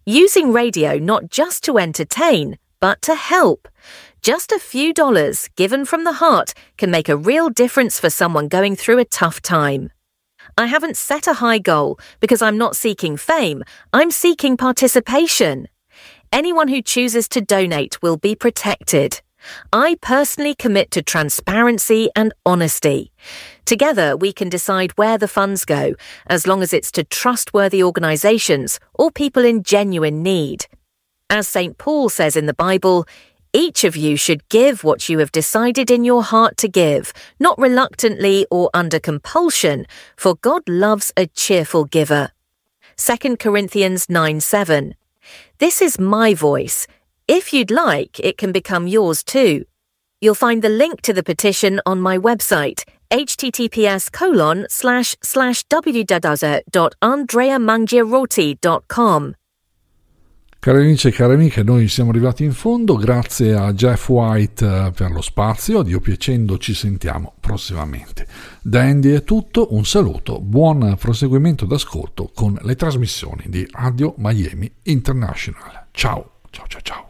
Using radio not just to entertain, but to help. Just a few dollars given from the heart can make a real difference for someone going through a tough time. I haven't set a high goal because I'm not seeking fame, I'm seeking participation. Anyone who chooses to donate will be protected. I personally commit to transparency and honesty. Together, we can decide where the funds go, as long as it's to trustworthy organisations or people in genuine need. As St. Paul says in the Bible, each of you should give what you have decided in your heart to give, not reluctantly or under compulsion, for God loves a cheerful giver. 2 Corinthians 9:7. This is my voice. If you'd like, it can become yours too. You'll find the link to the petition on my website, https://www.andreamangiarotti.com. Cari amici e cari amiche, noi siamo arrivati in fondo, grazie a Jeff White per lo spazio, Dio piacendo ci sentiamo prossimamente. Da Andy è tutto, un saluto, buon proseguimento d'ascolto con le trasmissioni di Radio Miami International. Ciao, ciao, ciao, ciao.